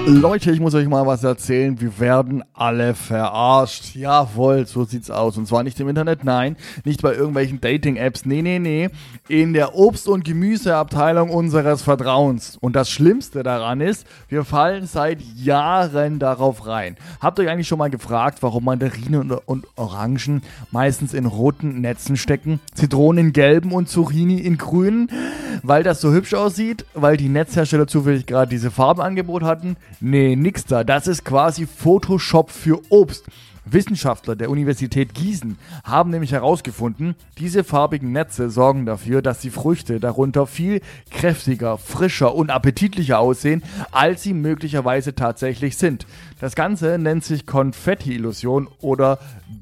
Leute, ich muss euch mal was erzählen. Wir werden alle verarscht. Jawohl, so sieht's aus. Und zwar nicht im Internet, nein. Nicht bei irgendwelchen Dating-Apps. Nee. In der Obst- und Gemüseabteilung unseres Vertrauens. Und das Schlimmste daran ist, wir fallen seit Jahren darauf rein. Habt ihr euch eigentlich schon mal gefragt, warum Mandarinen und Orangen meistens in roten Netzen stecken? Zitronen in gelben und Zucchini in grünen? Weil das so hübsch aussieht? Weil die Netzhersteller zufällig gerade diese Farbenangebot hatten? Nee, nix da. Das ist quasi Photoshop für Obst. Wissenschaftler der Universität Gießen haben nämlich herausgefunden, diese farbigen Netze sorgen dafür, dass die Früchte darunter viel kräftiger, frischer und appetitlicher aussehen, als sie möglicherweise tatsächlich sind. Das Ganze nennt sich Konfetti-Illusion oder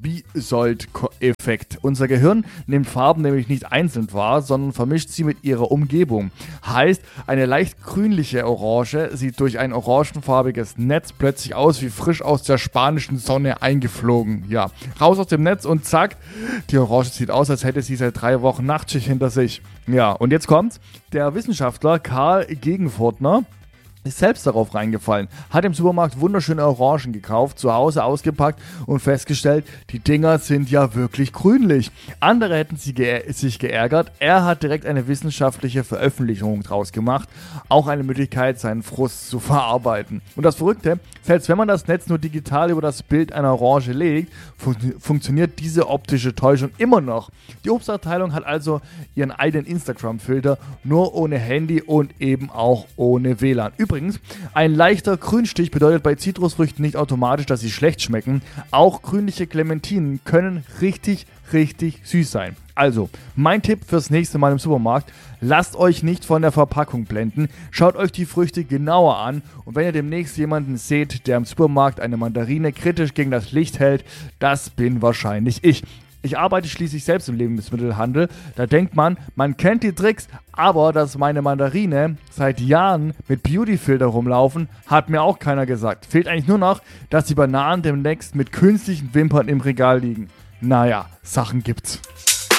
Bisold-Effekt. Unser Gehirn nimmt Farben nämlich nicht einzeln wahr, sondern vermischt sie mit ihrer Umgebung. Heißt, eine leicht grünliche Orange sieht durch ein orangenfarbiges Netz plötzlich aus wie frisch aus der spanischen Sonne eingeflogen. Ja, raus aus dem Netz und zack, die Orange sieht aus, als hätte sie seit 3 Wochen Nachtschicht hinter sich. Ja, und jetzt kommt's. Der Wissenschaftler Karl Gegenfortner ist selbst darauf reingefallen, hat im Supermarkt wunderschöne Orangen gekauft, zu Hause ausgepackt und festgestellt, die Dinger sind ja wirklich grünlich. Andere hätten sich geärgert, er hat direkt eine wissenschaftliche Veröffentlichung draus gemacht, auch eine Möglichkeit, seinen Frust zu verarbeiten. Und das Verrückte, selbst wenn man das Netz nur digital über das Bild einer Orange legt, funktioniert diese optische Täuschung immer noch. Die Obstabteilung hat also ihren eigenen Instagram-Filter, nur ohne Handy und eben auch ohne WLAN. Übrigens, ein leichter Grünstich bedeutet bei Zitrusfrüchten nicht automatisch, dass sie schlecht schmecken. Auch grünliche Clementinen können richtig süß sein. Also, mein Tipp fürs nächste Mal im Supermarkt: Lasst euch nicht von der Verpackung blenden, schaut euch die Früchte genauer an und wenn ihr demnächst jemanden seht, der im Supermarkt eine Mandarine kritisch gegen das Licht hält, das bin wahrscheinlich ich. Ich arbeite schließlich selbst im Lebensmittelhandel. Da denkt man kennt die Tricks, aber dass meine Mandarine seit Jahren mit Beautyfilter rumlaufen, hat mir auch keiner gesagt. Fehlt eigentlich nur noch, dass die Bananen demnächst mit künstlichen Wimpern im Regal liegen. Naja, Sachen gibt's.